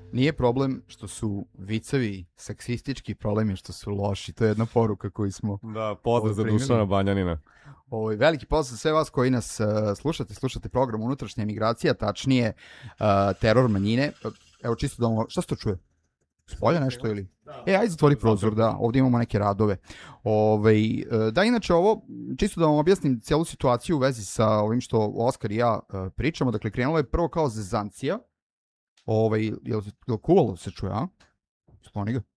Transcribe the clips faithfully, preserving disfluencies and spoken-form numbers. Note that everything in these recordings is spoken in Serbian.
Nije problem što su vicevi seksistički, problem je što su loši. To je jedna poruka koju smo... Da, pozdrav za Dušana Banjanina. Ovo, veliki pozdrav za sve vas koji nas uh, slušate, slušate program Unutrašnja emigracija, tačnije uh, teror manjine. Evo čisto da vam... Šta se to čuje? Spolja nešto ili? E, ajde zatvori prozor, da, ovdje imamo neke radove. Ove, da, inače ovo, čisto da vam objasnim cijelu situaciju u vezi sa ovim što Oskar i ja uh, pričamo, dakle krenulo je prvo kao zezancija. Ove, je li kuvalo se čuje, a? Skloni ga.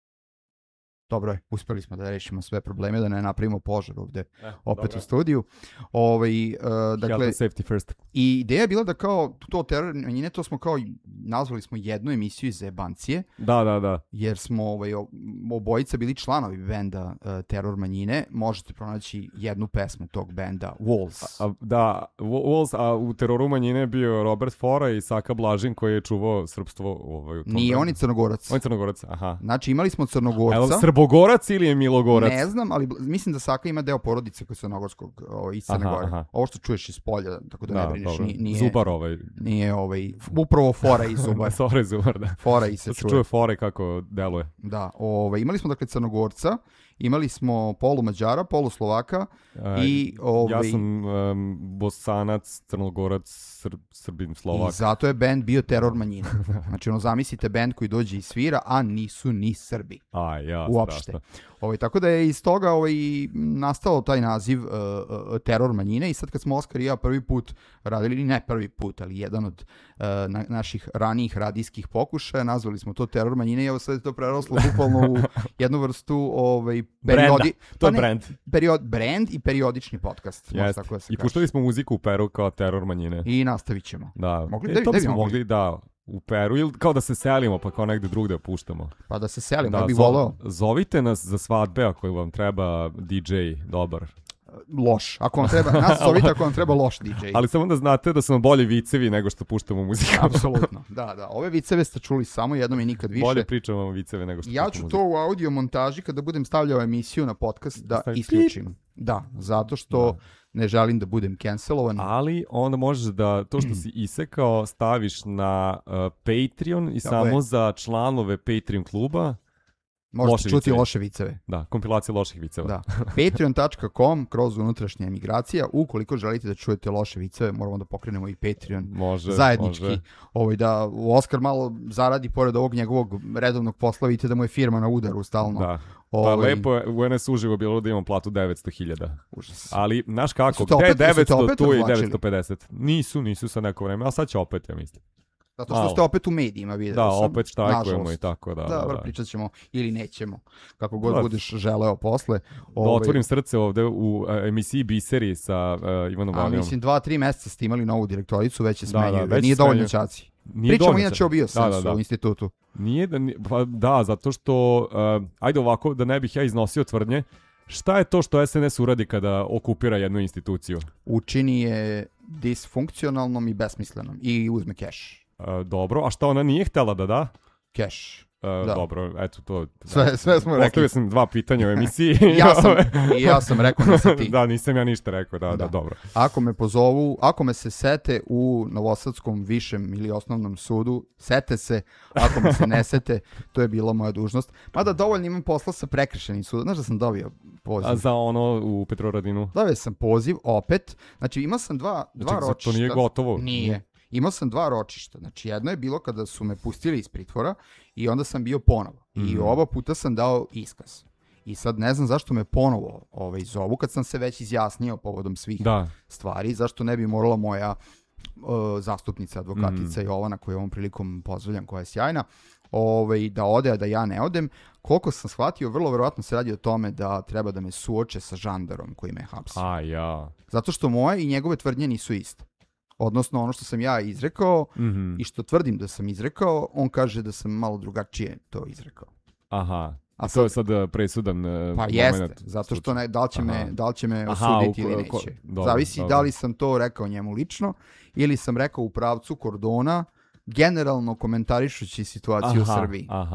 Dobro je, uspjeli smo da rešimo sve probleme, da ne napravimo požar ovde, eh, opet dobro. U studiju. Ovaj, uh, dakle, safety first. I ideja je bila da kao to teror manjine, to smo kao, nazvali smo jednu emisiju iz Zebancije. Da, da, da. Jer smo ovaj, obojica bili članovi benda uh, Teror manjine. Možete pronaći jednu pesmu tog benda, Walls. A, a, da, Walls, a u Teroru manjine je bio Robert Fora i Saka Blažin koji je čuvao srpstvo. Ovaj, u tom Nije, bendu. on je Crnogorac. On je Crnogorac, aha. Znači imali smo Crnogorca. Srbogorac ili je Milogorac? Ne znam, ali mislim da Saka ima deo porodice koji su Crnogorskog ovaj, iz Crne Gore. Ovo što čuješ iz polja, tako da, da ne brineš. Nije, nije, Zubar ovaj. Nije ovaj, upravo Fora i Zubar. Fora i Zubar, da. Fora i se čuje. čuje Fora kako deluje. Da, ovaj, imali smo dakle Crnogorca, imali smo polu Mađara, polu Slovaka e, i... Ovaj, ja sam um, Bosanac, Crnogorac, Sr- Srbin, Slovak. I zato je bend bio Teror manjine. Znači ono, zamislite bend koji dođe i svira, a nisu ni Srbi. A, ja, uopšte. strašno. Ovaj, tako da je iz toga ovaj, nastao taj naziv uh, uh, Teror manjine i sad kad smo Oskar i ja prvi put radili, ne prvi put, ali jedan od uh, na, naših ranijih radijskih pokušaja, nazvali smo to Teror manjine i evo sad je to preraslo bukvalno u jednu vrstu ovaj, periodi... To je pa brand. Period, brand i periodični podcast. Yes. Tako da se I puštali smo muziku u Peru kao Teror manjine. I nastavit ćemo. Da, mogli, e, da, to da bismo mogli, mogli da... u Peru ili kao da se selimo pa kao negde drugde puštamo. Pa da se selimo, da, bi zo- voleo. Zovite nas za svadbe ako vam treba D J dobar. Loš. Ako vam treba, nas zovite ako vam treba loš D J. Ali samo da znate da su nam bolji vicevi nego što puštamo muziku. Apsolutno, da, da. Ove viceve ste čuli samo jednom i nikad više. Bolje pričamo viceve nego što ja puštamo ću to u audio montaži kada budem stavljao emisiju na podcast da Stavi isključim. pip. Da, zato što... Da. Ne želim da budem cancelovan. Ali onda možeš da to što si isekao staviš na uh, Patreon i samo je. Za članove Patreon kluba. Možete loše čuti viceve. Loše viceve. Da, kompilacija loših viceva. Da. patreon dot com kroz unutrašnja emigracija. Ukoliko želite da čujete loše viceve, moramo da pokrenemo i Patreon može, zajednički. Može. Ovaj, da Oskar malo zaradi pored ovog njegovog redovnog posla, vidite da mu je firma na udaru stalno. Da. Ovaj... Pa lepo je, u N S uživo bilo da imam platu devetsto hiljada. Užas. Ali, znaš kako, gde je devetsto, tu je odvlačili? devetsto pedeset. Nisu, nisu sa neko vreme, ali sad će opet, ja mislim. Zato što ste opet u medijima vidjeli. Da, sam, opet štrajkujemo nažalost. I tako, da. Da, da, da. da. pričat ćemo ili nećemo, kako god da. budeš želeo posle. Da ovaj... otvorim srce ovde u uh, emisiji Biseri sa uh, Ivanom Valijom. A mislim, dva, tri meseca ste imali novu direktoricu, već je smenjuju, da, da, već nije dovoljno čaci. Nije Pričamo dovoljno. inače o biosensu da, da, da. u institutu. Nije da, pa, da, zato što, uh, ajde ovako, da ne bih ja iznosio tvrdnje, šta je to što S N S uradi kada okupira jednu instituciju? Učini je disfunkcionalnom i besmislenom i uzme keš. Uh, dobro, a šta ona nije htjela da da? Keš. Uh, da. Dobro, eto to. Sve, sve smo rekli. Postavio sam dva pitanja u emisiji. ja, sam, ja sam rekao da si ti. Da, nisam ja ništa rekao, da, da, da, dobro. Ako me pozovu, ako me se sete u Novosadskom višem ili osnovnom sudu, sete se, ako me se ne sete, to je bila moja dužnost. Mada dovoljno imam posla sa prekršajnim sudom. Znaš da sam dobio poziv? A za ono u Petrovaradinu? Dobio sam poziv, opet. Znači imao sam dva, dva znači, ročišta. To nije gotovo? Nije. Imao sam dva ročišta. Znači jedno je bilo kada su me pustili iz pritvora i onda sam bio ponovo. Mm. I oba puta sam dao iskaz. I sad ne znam zašto me ponovo ovaj, zovu kad sam se već izjasnio povodom svih da. stvari. Zašto ne bi morala moja uh, zastupnica, advokatica mm. Jovana, koju ovom prilikom pozdravljam, koja je sjajna, ovaj, da ode, a da ja ne odem. Koliko sam shvatio, vrlo verovatno se radi o tome da treba da me suoče sa žandarom koji me hapsi. A ja. Zato što moje i njegove tvrdnje nisu iste. Odnosno ono što sam ja izrekao mm-hmm. i što tvrdim da sam izrekao, on kaže da sam malo drugačije to izrekao. Aha. A to je sad presudan uh, pa moment. Jeste, zato što ne, da li će me, da li će me Aha, osuditi u, ili neće. Ko, dobro, Zavisi dobro. Da li sam to rekao njemu lično ili sam rekao u pravcu kordona, generalno komentarišući situaciju aha, u Srbiji. Aha.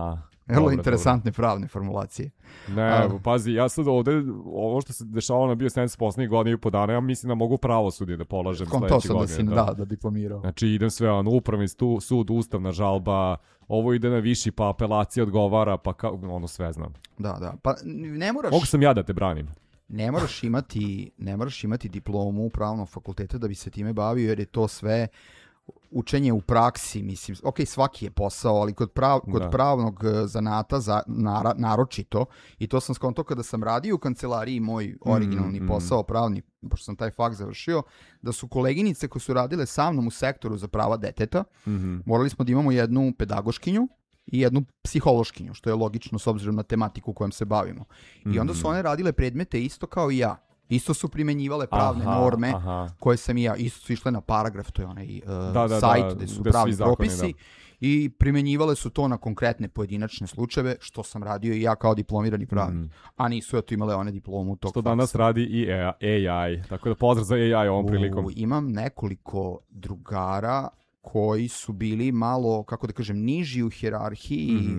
Vrlo Dobro, interesantne pravne formulacije. Ne, A- pazi, ja sad ovde, ovo što se dešavalo na bioscijenci poslednjih godina i po dana, ja mislim da mogu pravosudje da polažem Kontao sledeće sam da godine. si, da, da diplomirao. Znači idem sve, ono, upravni stu, sud, ustavna žalba, ovo ide na viši, pa apelacija odgovara, pa kao, ono sve znam. Da, da. Pa ne moraš... Mogu sam ja da te branim. Ne moraš imati, ne moraš imati diplomu pravnog fakulteta da bi se time bavio, jer je to sve učenje u praksi, mislim, ok, svaki je posao, ali kod, prav, kod Da. pravnog eh, zanata za, nara, naročito, i to sam skontao kada sam radio u kancelariji, moj originalni Mm, mm. posao pravni, pošto sam taj fakt završio, da su koleginice koje su radile sa mnom u sektoru za prava deteta, Mhm. morali smo da imamo jednu pedagoškinju i jednu psihološkinju, što je logično s obzirom na tematiku kojom se bavimo. I onda su Mhm. one radile predmete isto kao i ja. Isto su primenjivale pravne Aha, norme aha. koje sam i ja. Isto su išle na paragraf, to je onaj uh, Da, da, sajt da, gde su gde svi pravni zakoni, propisi. da. I primenjivale su to na konkretne pojedinačne slučajeve, što sam radio i ja kao diplomirani pravnik. Mhm. A nisu eto imale one diplomu tog Što faksa. danas radi i A I. Tako da pozdrav za A I ovom prilikom. U, imam nekoliko drugara koji su bili malo, kako da kažem, niži u hijerarhiji Mhm.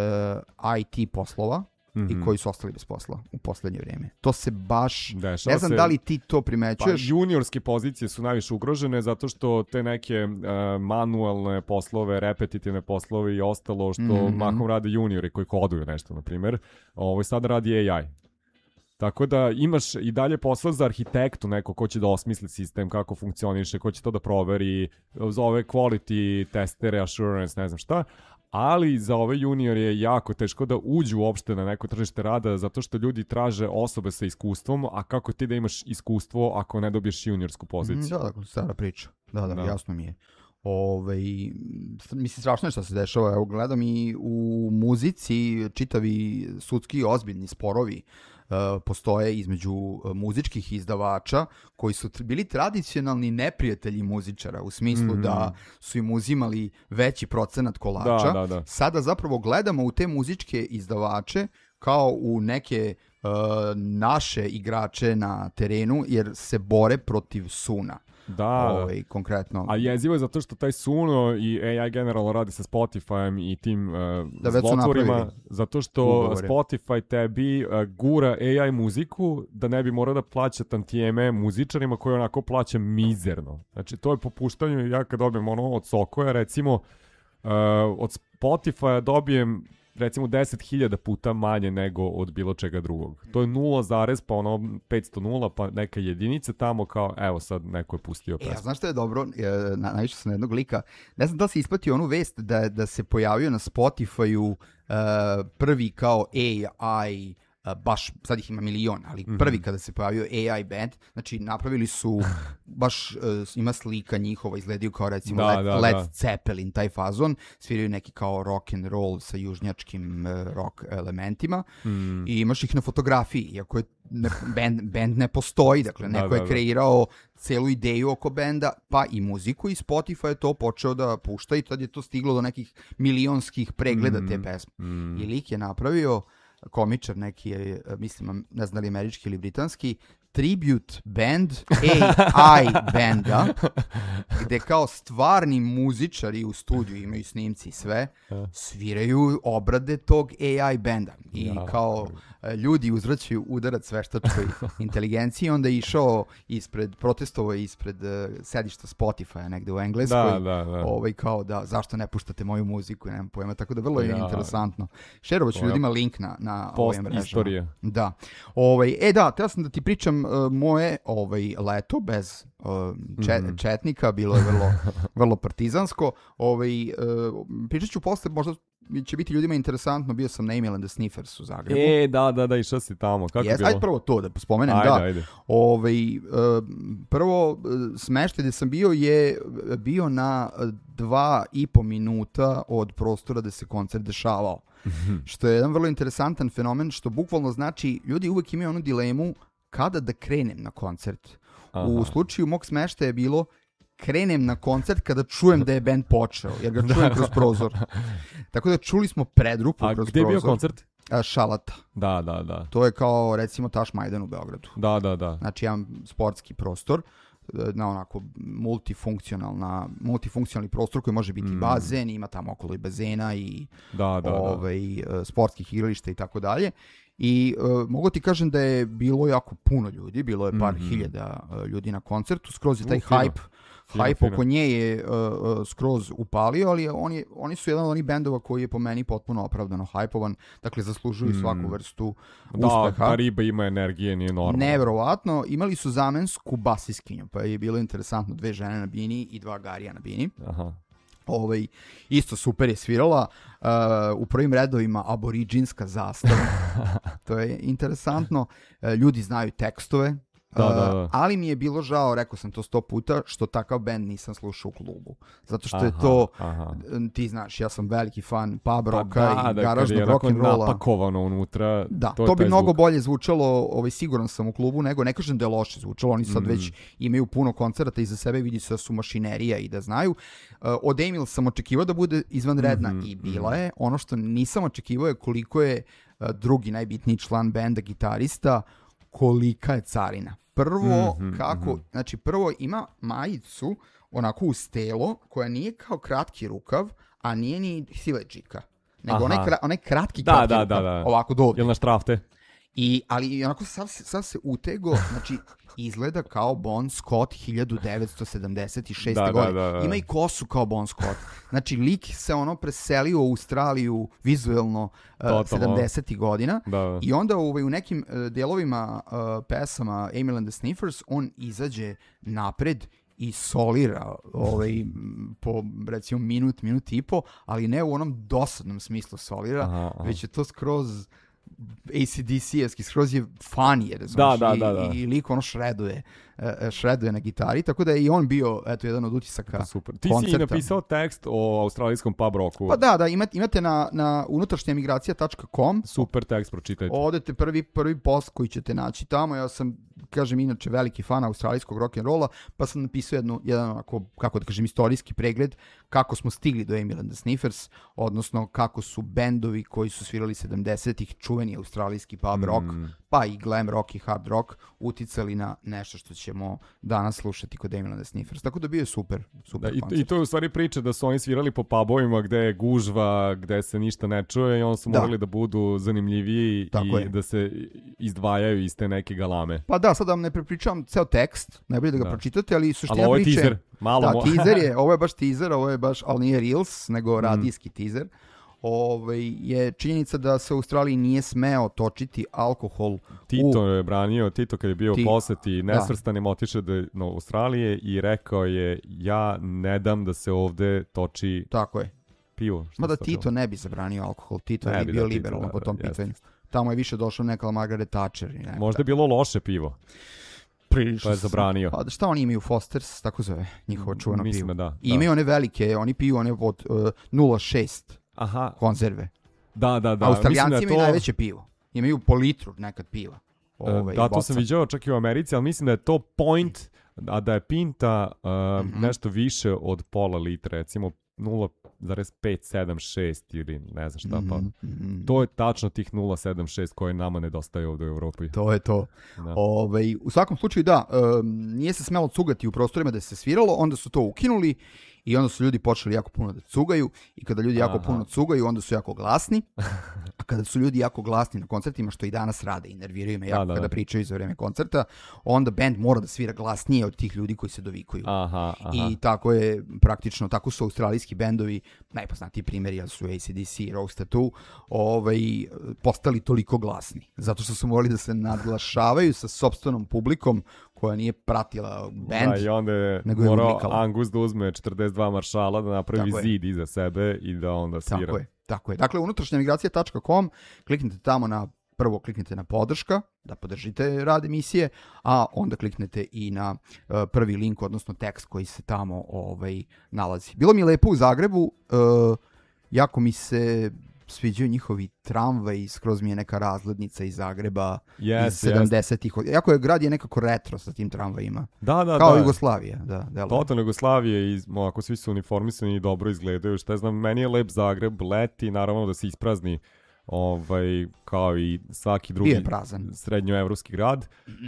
e, I T poslova Mhm. i koji su ostali bez posla u poslednje vrijeme. To se baš... Dešava Ne znam se- da li ti to Pa primećuješ. juniorske pozicije su najviše ugrožene zato što te neke e, manualne poslove, repetitivne poslove i ostalo što Mhm. mahom rade juniori koji koduju nešto, na primjer, ovo sad radi A I. Tako da imaš i dalje posao za arhitektu, neko ko će da osmisli sistem, kako funkcioniše, ko će to da proveri, za ove quality testere, assurance, ne znam šta, ali za ove junior je jako teško da uđu uopšte na neko tržište rada zato što ljudi traže osobe sa iskustvom, a kako ti da imaš iskustvo ako ne dobiješ juniorsku Mhm, poziciju? Da, da, stara priča. Da, da, Da. jasno mi je. Ove, mislim, strašno je što se dešava. Evo, gledam i u muzici čitavi sudski ozbiljni sporovi uh, postoje između uh, muzičkih izdavača koji su tr- bili tradicionalni neprijatelji muzičara u smislu Mhm. da su im uzimali veći procenat kolača. Da, da, da. Sada zapravo gledamo u te muzičke izdavače kao u neke uh, naše igrače na terenu jer se bore protiv Suna. Da, da. Ovaj, konkretno. A jezivo je zato što taj Suno i A I generalno radi sa Spotifyem i tim uh, Da, već su zlotvorima, napravili zato što ugovore. Spotify tebi uh, gura A I muziku da ne bi morao da plaća tantijeme muzičarima koji onako plaća mizerno. Znači to je po puštanju, ja kad dobijem ono od Sokoja, recimo uh, od Spotifya dobijem recimo deset hiljada puta manje nego od bilo čega drugog. To je nula zarez, pa ono petsto nula, pa neka jedinica tamo kao, evo sad neko je pustio E, a pesmu. znaš što je dobro? E, na, naišao sam na jednog lika. Ne znam da li si ispratio onu vest da, da se pojavio na Spotify-u e, prvi kao A I, e, baš, sad ih ima milion, ali Mhm. prvi kada se pojavio A I band, znači napravili su, baš e, ima slika njihova, izgledaju kao recimo Da, Led, da, Led da. Zeppelin, taj fazon, sviraju neki kao rock and roll sa južnjačkim e, rock elementima. Mm. I imaš ih na fotografiji, iako je ne, band, band ne postoji, dakle Da, neko da, je da. kreirao celu ideju oko benda, pa i muziku i Spotify je to počeo da pušta i tad je to stiglo do nekih milionskih pregleda te Mm, pesme. mm. I lik je napravio, komičar neki je, mislim, ne znam da li je američki ili britanski, tribute band A I benda, gde kao stvarni muzičari u studiju, imaju snimci i sve, sviraju obrade tog A I benda. I Ja. kao e, ljudi uzvraćaju udarac veštačkoj inteligenciji, onda je išao ispred, protestovao je ispred e, sedišta Spotify negde u Engleskoj. Da, da, da. Ovaj kao da zašto ne puštate moju muziku, nemam pojma, tako da vrlo je Ja. interesantno. Šerovaću To je ljudima link na na Post ovim mrežama. istorije. Da. Ovaj e da, teo sam da ti pričam uh, moje ovaj leto bez uh, če, Mhm. četnika, bilo je vrlo vrlo partizansko. Ovaj uh, pričat ću posle, možda će biti ljudima interesantno, bio sam na Emil and the Sniffers u Zagrebu. E, da, da, da, išao si tamo. Kako je Jes, bilo? ajde prvo to da spomenem, Ajde, da. ajde. Ovaj, e, prvo, e, smeštaj gde sam bio je bio na e, dva i po minuta od prostora gde se koncert dešavao. Što je jedan vrlo interesantan fenomen, što bukvalno znači, ljudi uvek imaju onu dilemu kada da krenem na koncert. U Aha. slučaju mog smeštaja je bilo krenem na koncert kada čujem da je band počeo, jer ga čujem kroz prozor. Tako da čuli smo predrupu A kroz gde je prozor. bio koncert? A, Šalata. Da, da, da. To je kao, recimo, Taš Majdan u Beogradu. Da, da, da. Znači, jedan sportski prostor. na onako multifunkcionalna, multifunkcionalni prostor koji može biti mm. bazen, ima tamo okolo i bazena i da, da, ovaj, da. sportskih igrališta i tako dalje. I uh, mogu ti kažem da je bilo jako puno ljudi, bilo je par mm-hmm. hiljada uh, ljudi na koncertu, skroz je taj uh, hype, fino, hype fino. Oko nje je uh, uh, skroz upalio, ali on je, oni su jedan od onih bendova koji je po meni potpuno opravdano hypovan, dakle zaslužuju mm. svaku vrstu da, uspeha. Da, riba ima energije, nije normalno. Neverovatno, imali su zamensku basiskinju, pa je bilo interesantno, dve žene na bini i dva garija na bini. Aha. Ovaj, isto super je svirala, uh, u prvim redovima aboriđinska zastava, to je interesantno, uh, ljudi znaju tekstove, da, da, da. Uh, ali mi je bilo žao, rekao sam to sto puta, što takav bend nisam slušao u klubu, zato što aha, je to, aha. ti znaš, ja sam veliki fan pub rocka da, i da, garažnog je rock'n'rolla. Napakovano unutra, da, to, to bi mnogo zvuk. bolje zvučalo, ovaj, siguran sam u klubu, nego ne kažem da je loše zvučalo, oni sad mm. već imaju puno koncerata iza sebe, vidi se da su mašinerija i da znaju. Uh, od Emil sam očekivao da bude izvanredna mm-hmm, i bila mm. je. Ono što nisam očekivao je koliko je uh, drugi najbitniji član benda, gitarista, kolika je carina. Prvo, mm-hmm, kako, mm-hmm. znači prvo ima majicu onako uz telo, koja nije kao kratki rukav, a nije ni siledžika, nego onaj, kra, onaj kratki, da, kratki da, rukav, da, da. ovako do... Jel na štrafte? I, ali onako sav, sav se utego, znači izgleda kao Bon Scott hiljadu devetsto sedamdeset šeste. da, godine. Da, da, da. Ima i kosu kao Bon Scott. Znači lik se ono preselio u Australiju vizuelno uh, sedamdesetih godina da, da. I onda ovaj, u nekim uh, delovima uh, pesama Emil and the Sniffers on izađe napred i solira ovaj, po recimo minut, minut i po, ali ne u onom dosadnom smislu solira, aha, aha. već je to skroz A C D C-evski, skroz je funny, jer da, da, da, da. I, i lik ono šreduje, šreduje na gitari, tako da je i on bio eto, jedan od utisaka super. Ti koncerta. Si napisao tekst o australijskom pub rocku. Pa da, da, imate, imate na, na unutrašnja emigracija tačka com. Super tekst, pročitajte. Odete prvi, prvi post koji ćete naći tamo, ja sam, kažem, inače veliki fan australijskog rock'n'rolla, pa sam napisao jednu, jedan onako, kako da kažem, istorijski pregled kako smo stigli do Emil and the Sniffers, odnosno kako su bendovi koji su svirali sedamdesetih, čuveni australijski pub mm. rock, pa i glam rock i hard rock, uticali na nešto što ćemo danas slušati kod Emil and the Sniffers. Tako da bio je super, super da, koncert. I, I to je u stvari priča da su oni svirali po pubovima gde je gužva, gde se ništa ne čuje i onda su da. morali da budu zanimljiviji tako i je. Da se izdvajaju iz te neke galame. Pa da, sad da vam ne prepričavam ceo tekst, najbolje da ga da. pročitate, ali suština priče... Ali ovo je teaser, malo Da, mo... teaser je, ovo je baš teaser, ovo je baš, ali nije Reels, nego radijski mm. teaser. Ove, je činjenica da se u Australiji nije smeo točiti alkohol. Tito u... je branio, Tito kad je bio Ti... u poseti nesvrstanim otišao do Australije i rekao je ja ne dam da se ovde toči Tako je. pivo. Mada Tito ne bi zabranio alkohol, Tito ne je bio liberalan po tom pitanju. Jest. Tamo je više došao neka Margaret Thatcher. I neka. Možda je bilo loše pivo. Prilično pa je zabranio. Pa šta oni imaju, Foster's, tako zove, njihovo čuveno Mislim pivo. Da, I da. imaju one velike, oni piju one od uh, nula šest Aha. konzerve. Da, da, da. Australijanci da imaju to... najveće pivo. Imaju po litru nekad piva. Ovaj, da, to sam viđao čak i u Americi, ali mislim da je to point, a da je pinta uh, mm-hmm. nešto više od pola litra, recimo nula zarez pet sedam šest ili ne znam šta, pa mm-hmm. to je tačno tih nula sedam šest koje nama nedostaje ovdje u Evropi. To je to. Da. Ove, u svakom slučaju da, um, nije se smelo cugati u prostorima da se sviralo, onda su to ukinuli i onda su ljudi počeli jako puno da cugaju i kada ljudi jako Aha. puno cugaju, onda su jako glasni, a kada su ljudi jako glasni na koncertima, što i danas rade i nerviraju me jako da, da, kada da. pričaju za vreme koncerta, onda band mora da svira glasnije od tih ljudi koji se dovikuju. Aha, aha. I tako je praktično, tako su australijski bendovi, najpoznatiji primjeri, ali su A C D C, Rose Tattoo, ovaj, postali toliko glasni. Zato što su morali da se nadglašavaju sa sopstvenom publikom koja nije pratila band. Da, i onda je morao Angus da uzme četrdeset dva maršala, da napravi tako zid je. Iza sebe i da onda svira. Tako je, tako je. Dakle, unutrašnja emigracija tačka com, kliknite tamo na, prvo kliknite na podrška, da podržite rad emisije, a onda kliknete i na uh, prvi link, odnosno tekst koji se tamo ovaj, nalazi. Bilo mi je lepo u Zagrebu, uh, jako mi se sviđaju njihovi tramvaj, skroz mi je neka razglednica iz Zagreba yes, iz sedamdesetih. Yes. Jako je grad je nekako retro sa tim tramvajima. Da, da, kao da. Jugoslavija. Da, totalno Jugoslavije i ako svi su uniformisani i dobro izgledaju, šta znam, meni je lep Zagreb, leti, naravno da se isprazni ovaj, kao i svaki drugi Bio je prazan. srednjoevropski grad.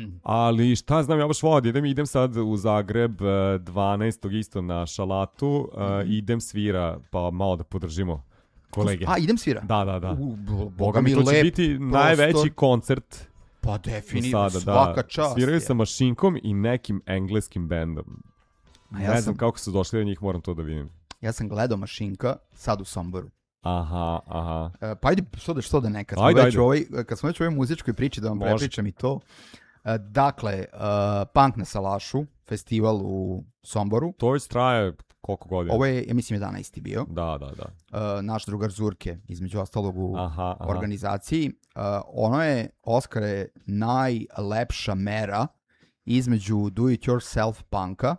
Ali šta znam, ja baš volim da idem, idem sad u Zagreb dvanaestog isto na Šalatu, uh, idem svira, pa malo da podržimo kolege. A, idem svira? Da, da, da. U, bo, Boga mi, to će biti prostor. Najveći koncert. Pa definitivno, svaka da. čast. Sviraju sa Mašinkom i nekim engleskim bendom. Ja ne znam sam, kako su došli do njih, moram to da vidim. Ja sam gledao Mašinka sad u Somboru. Aha, aha. Uh, pa ajde, što da, što da ne, kad smo, ajde, već ajde. Ovoj, kad smo već u ovoj muzičkoj priči, da vam Može. prepričam i to. Uh, dakle, uh, Punk na Salašu, festival u Somboru. To već traje koliko godina? Ovo je, ja mislim, jedanaesti bio. Da, da, da. Uh, naš drugar Zurke, između ostalog u aha, aha. organizaciji. Uh, ono je, Oskar je najlepša mera između do-it-yourself punka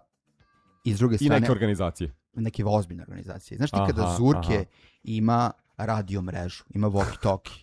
i s druge strane... I neke organizacije. Neke ozbiljne organizacije. Znaš ti aha, kada Zurke aha. ima radio mrežu, ima walkie-talkie.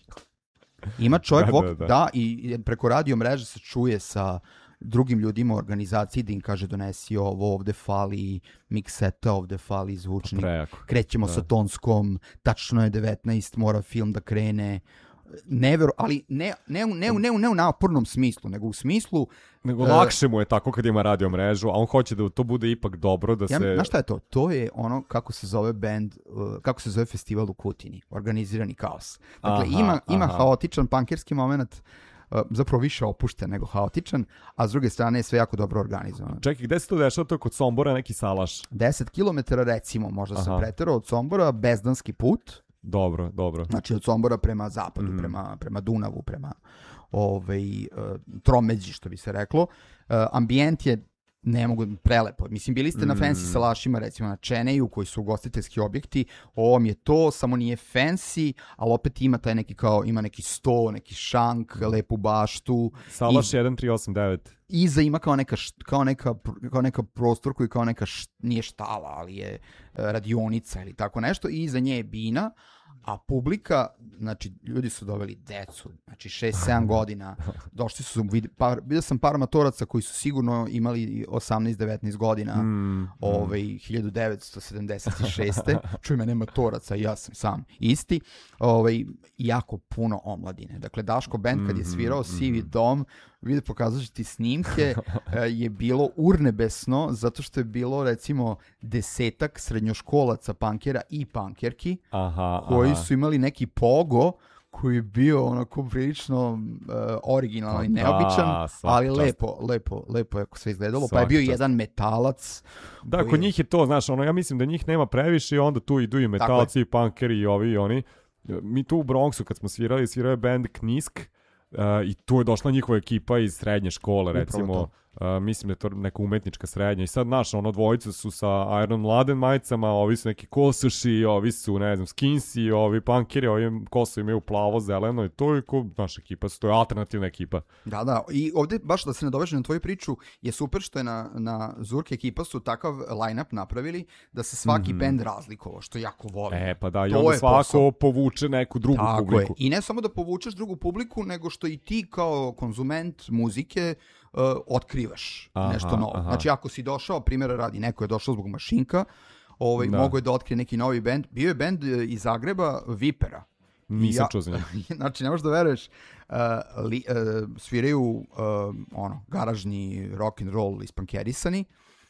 Ima čovjek, da, walkie, da, da. da, i preko radio mreže se čuje sa drugim ljudima u organizaciji da im kaže donesi ovo, ovde fali mikseta, ovde fali zvučnik, Prejako. krećemo da. sa tonskom, tačno je devetnaest, mora film da krene. Nevero, ali ne, ne, ne, ne, ne u napornom smislu, nego u smislu... Nego uh, lakše mu je tako kad ima radio mrežu, a on hoće da to bude ipak dobro, da ja, se... Znaš šta je to? To je ono kako se zove band, uh, kako se zove festival u Kutini, organizirani kaos. Dakle, aha, ima, ima aha. haotičan punkerski moment, uh, zapravo više opušten nego haotičan, a s druge strane je sve jako dobro organizovano. Čekaj, gde se to dešava? To je kod Sombora neki salaš? deset kilometara recimo, možda aha. sam preterao od Sombora, bezdanski put. Dobro, dobro. Znači od Sombora prema zapadu, mm. prema, prema Dunavu, prema ovaj, uh, tromeđi, što bi se reklo. Uh, ambijent je, ne mogu, prelepo. Mislim, bili ste mm. na fancy salašima, recimo na Čeneju, koji su ugostiteljski objekti. Ovo mi je to, samo nije fancy, ali opet ima taj neki kao, ima neki sto, neki šank, lepu baštu. Salaš I, jedan tri osam devet. Iza ima kao neka, kao neka, kao neka prostor koji kao neka, št, nije štala, ali je radionica ili tako nešto. I iza nje je bina. A publika, znači, ljudi su doveli decu, znači šest sedam godina, došli su, vid, par, vidio sam par matoraca koji su sigurno imali osamnaest devetnaest godina, mm, ovaj, hiljadu devetsto sedamdeset šeste Čuj me, nema matoraca, ja sam sam isti, ovaj, jako puno omladine. Dakle, Daško band kad je svirao mm, Sivi mm. dom, vidi, pokazat ću ti snimke, je bilo urnebesno, zato što je bilo, recimo, desetak srednjoškolaca punkera i punkerki, aha, koji aha. su imali neki pogo koji je bio onako prilično uh, originalan i neobičan, da, ali čast. lepo, lepo, lepo je sve izgledalo. Svaki pa je bio čast. jedan metalac. Da, koji... kod njih je to, znaš, ono, ja mislim da njih nema previše i onda tu idu i metalci i punkeri i ovi i oni. Mi tu u Bronxu kad smo svirali, svirao je band Knisk, Uh, i tu je došla njihova ekipa iz srednje škole, recimo, uh, mislim da je to neka umetnička srednja i sad, znaš, ono, dvojica su sa Iron Mladen majicama, ovi su neki kosuši, ovi su, ne znam, skinsi, ovi punkeri, ovi kosu imaju plavo, zeleno i to je ko, naša ekipa, to je alternativna ekipa. Da, da, i ovdje, baš da se nadovežem na tvoju priču, je super što je na, na Zurke ekipa su takav line-up napravili da se svaki mm-hmm. band razlikovao, što jako volim. E, pa da, i onda svako posao. povuče neku drugu Tako publiku. Je. I ne samo da povučeš drugu publiku, nego što i ti kao konzument muzike uh, otkrivaš aha, nešto novo. Aha. Znači, ako si došao, primjera radi, neko je došao zbog Mašinka, ovaj, mogo je da otkrije neki novi band. Bio je band iz Zagreba, Vipera. Nisam ja, čuo za njega. Znači, ne možeš da veruješ, uh, li, uh, sviraju uh, ono, garažni rock and roll ispankerisani,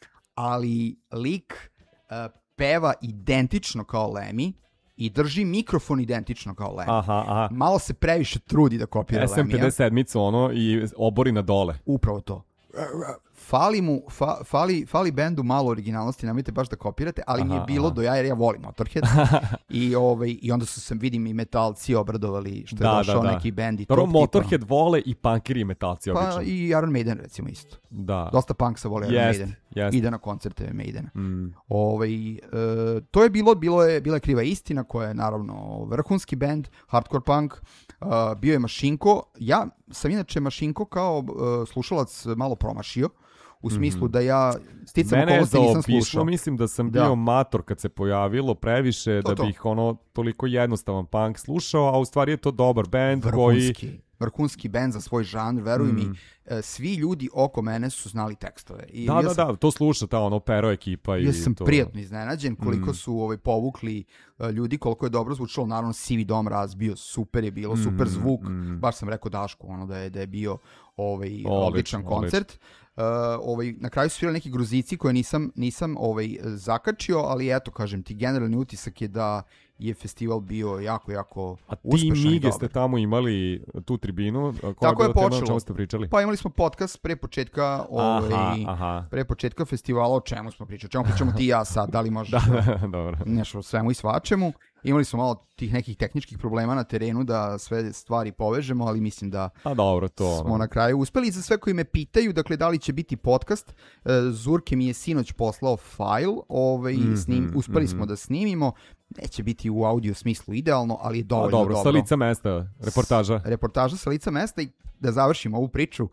ali lik uh, peva identično kao Lemmy i drži mikrofon identično kao Lemmy. Aha, aha. Malo se previše trudi da kopira Lemmy. S M pedeset sedam ono i obori na dole. Upravo to. Fali mu, fa, fali, fali bendu malo originalnosti, nemojte baš da kopirate, ali aha, mi je bilo aha. do ja jer ja volim Motorhead. I, ovaj, I onda su se, vidim, i metalci obradovali što je da, došao da, da. neki bend i tog Motorhead tipa. Vole i punkeri i metalci pa, obično. I Iron Maiden recimo isto. Da. Dosta punksa vole Iron jest, Maiden. Jest. Ide na koncerte Maidena. Mm. Ovaj, e, to je bilo, bilo je, bila je Kriva istina koja je naravno vrhunski bend, hardcore punk. Uh, bio je Mašinko. Ja sam inače Mašinko kao uh, slušalac malo promašio. U smislu mm-hmm. da ja sticam okolnosti nisam slušao. Mislim da sam bio da. mator kad se pojavilo previše to, da to. bih ono toliko jednostavan punk slušao, a u stvari je to dobar bend vrhunski, koji... Vrhunski bend za svoj žanr, veruj mm. mi. e, svi ljudi oko mene su znali tekstove. I da, ja da, sam, da, to sluša ta ono pero ekipa i ja sam to. prijatno iznenađen koliko Mm. su ovaj, povukli e, ljudi, koliko je dobro zvučalo, naravno Sivi dom razbio, super je bilo, super Mm, zvuk, mm. baš sam rekao Dašku ono da je, da je bio ovaj, Odlično, odličan koncert. Uh, ovaj, na kraju su svirali neki Gruzici koje nisam, nisam ovaj, zakačio, ali eto, kažem ti, generalni utisak je da je festival bio jako, jako A ti uspešan i Mige dobar. ste tamo imali tu tribinu, koja Tako je je bila tema, o počelo. čemu ste pričali? Pa imali smo podcast pre početka, ovaj, Aha, aha. pre početka festivala, o čemu smo pričali, o čemu pričamo ti i ja sad, da li možeš Da, dobro. nešto o svemu i svačemu. Imali smo malo tih nekih tehničkih problema na terenu da sve stvari povežemo, ali mislim da A dobro, to. smo na kraju uspeli. Za sve koji me pitaju, dakle, da li će biti podcast, e, Zurke mi je sinoć poslao fajl, ovaj, Mhm, snim, uspeli mhm. smo da snimimo, neće biti u audio smislu idealno, ali je A dovoljno dobro, dobro. sa lica mesta, reportaža. Reportaža sa lica mesta i da završim ovu priču, uh,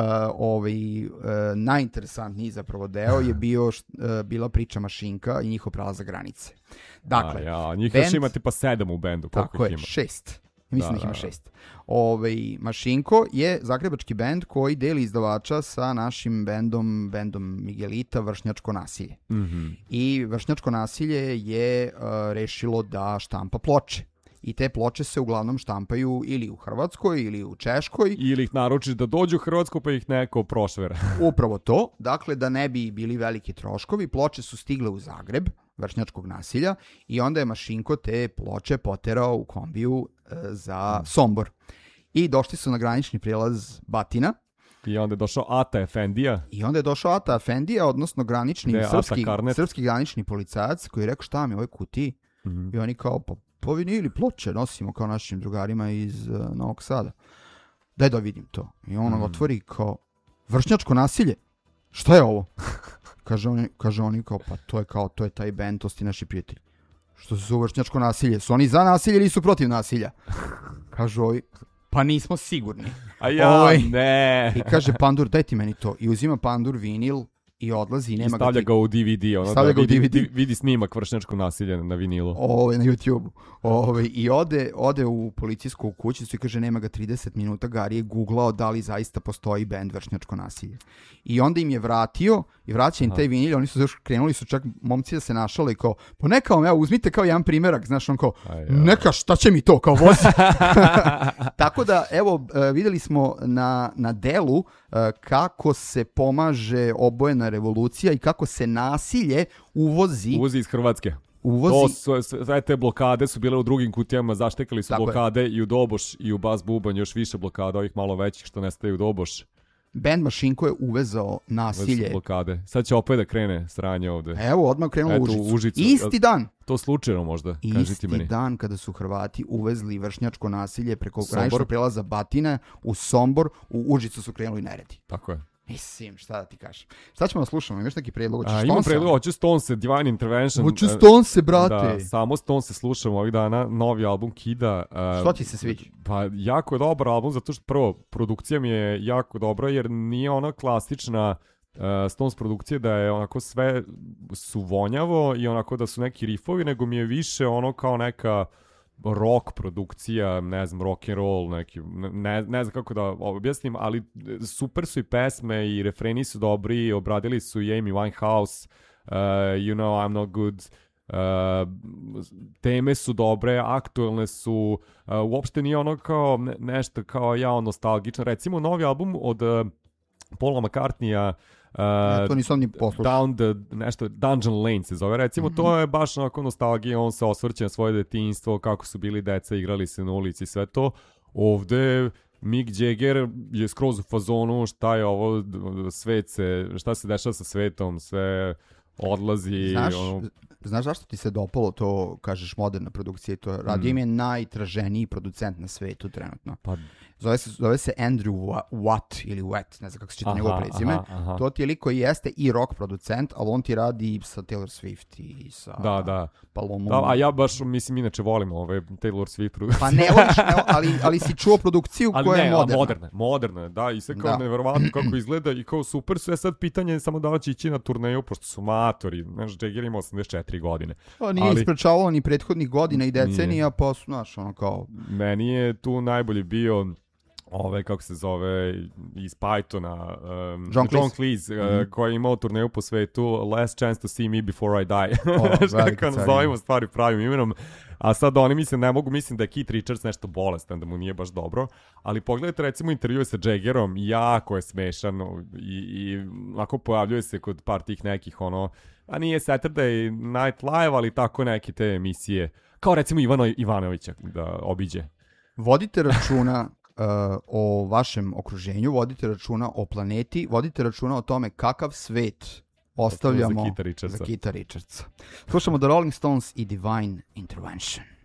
ovaj, uh, najinteresantniji zapravo deo je bio št, uh, bila priča Mašinka i njihov prelazak granice. Dakle, A, ja, njih band- još ima tipa sedam u bendu, koliko tako ih je, ima? šest. Mislim da, Da, ih ima da, da. šest. Ovaj, Mašinko je zagrebački bend koji deli izdavača sa našim bendom, bendom Miguelita, Vršnjačko nasilje. Mhm. I Vršnjačko nasilje je uh, rešilo da štampa ploče. I te ploče se uglavnom štampaju ili u Hrvatskoj ili u Češkoj. Ili ih naručiš da dođu u Hrvatsku pa ih neko prošvera. Upravo to. Dakle, da ne bi bili veliki troškovi, ploče su stigle u Zagreb, Vršnjačkog nasilja, i onda je Mašinko te ploče poterao u kombiju e, za Sombor. I došli su na granični prijelaz Batina. I onda je došao Ata Efendija. I onda je došao Ata Efendija, odnosno granični Gde je Ata srpski, Karnet? srpski granični policajac koji je rekao šta mi je u ovoj kutiji. Mhm. I oni kao, pa po vinili ploče nosimo kao našim drugarima iz uh, Novog Sada. Daj da vidim to. I on Mm. otvori kao, Vršnjačko nasilje? Šta je ovo? Kaže oni, kaže oni kao, pa to je kao, to je taj band, to su ti naši prijatelji. Što se zove Vršnjačko nasilje? Su oni za nasilje ili su protiv nasilja? Kažu ovi, pa nismo sigurni. A ja, Ovaj. ne. I kaže Pandur, daj ti meni to. I uzima Pandur vinil i odlazi i I nema stavlja ga, ga u D V D. Ono Stavlja da ga u vidi, D V D. di- vidi snimak vršnjačkog nasilja na vinilu. Ovaj, na YouTube. Ovaj, I ode, ode u policijsku kućicu i kaže nema ga trideset minuta. Gari je googlao da li zaista postoji bend Vršnjačko nasilje. I onda im je vratio i vraća im Aha. taj vinil. Oni su još krenuli su čak momci da se našale i kao, pa neka vam, evo, uzmite kao jedan primjerak. Znaš, on kao, Aj, ja. neka, šta će mi to, kao vozi. Tako da, evo, e, videli smo na, na delu e, kako se pomaže obojena revolucija i kako se nasilje uvozi, Uvozi iz Hrvatske. uvozi To su, sve sve te blokade su bile u drugim kutijama, zaštekali su Tako je. blokade i u Doboš i u Bas Bubanj, još više blokada, ovih malo većih što nestaju u Doboš. band Mašinko je uvezao Ove su nasilje. blokade. Sad će opet da krene sranje ovde. Evo, odmah krenulo Eto, u Užicu. u Užicu. Isti dan. To slučajno možda, kaži ti Isti meni. dan kada su Hrvati uvezli vršnjačko nasilje preko Sombor. graničnog prelaza Batina u Sombor, u Užicu su krenuli neredi. Tako je. Mislim, šta da ti kažem. Šta ćemo da slušamo? Imaš neki predlog? Hoćeš A, imam Stonesa? predlog, hoću Stonese, Divine Intervention. Hoću E, Stonese, brate. Da, samo Stonese slušamo ovih dana, novi album Kida. e, Što ti se sviđa? Pa jako je dobar album, zato što prvo, produkcija mi je jako dobra, jer nije ona klasična uh, Stones produkcija da je onako sve suvonjavo i onako da su neki rifovi, nego mi je više ono kao neka rock produkcija, ne znam, rock and roll, neki, ne, ne znam kako da objasnim, ali super su i pesme i refreni su dobri, obradili su i Amy Winehouse, uh, You Know I'm Not Good, Uh, teme su dobre, aktuelne su, uh, uopšte nije ono kao ne, nešto kao ja nostalgično. Recimo novi album od uh, Paula McCartneya, uh, Ja to nisam ni poslušao. Down the, nešto, Dungeon Lane se zove, recimo, mm-hmm. to je baš onako nostalgija, on se osvrće na svoje detinjstvo, kako su bili deca, igrali se na ulici i sve to. Ovde Mick Jagger je skroz u fazonu šta je ovo, svet se, šta se dešava sa svetom, sve odlazi. Znaš, ono, znaš zašto ti se dopalo to, kažeš, moderna produkcija? To radio im je najtraženiji producent na svetu trenutno. pa, Zove se, zove se Andrew Wa- Watt ili Watt, ne znam kako se čita njegovo prezime. aha, aha. To ti je liko i jeste i rock producent, ali on ti radi sa Taylor Swift i sa Da, da. Palomom. Da, a ja baš, mislim, inače volim ove Taylor Swift produkcije. Pa ne voliš, ne, ali, ali si čuo produkciju Ali koja ne, je a moderna. moderna, moderna je, da, i sve kao Da. neverovatno kako izgleda i kao super su, je sad pitanje je samo da li će ići na turneju, pošto su matori, znaš, Jagger ima osamdeset četiri godine. Pa nije ali- isprečavalo ni prethodnih godina i decenija, Nije. pa su, znaš, ono kao... Meni je tu najbolji bio ove, kako se zove, iz Pythona, um, John, John Cleese, uh, mm-hmm. koji je imao turneju po svetu, Last Chance to See Me Before I Die. Kako nazovimo stvari pravim imenom. A sad oni mislim, ne mogu, mislim da je Keith Richards nešto bolestan, da mu nije baš dobro, ali pogledajte recimo intervju sa Jaggerom, jako je smešan i, i ako pojavljuje se kod par tih nekih ono, a nije Saturday Night Live, ali tako neke te emisije, kao recimo Ivano Ivanovića da obiđe. Vodite računa uh, o vašem okruženju, vodite računa o planeti, vodite računa o tome kakav svet ostavljamo za Keitha Richardsa. Za Keitha Richardsa. Slušamo The Rolling Stones i Divine Intervention.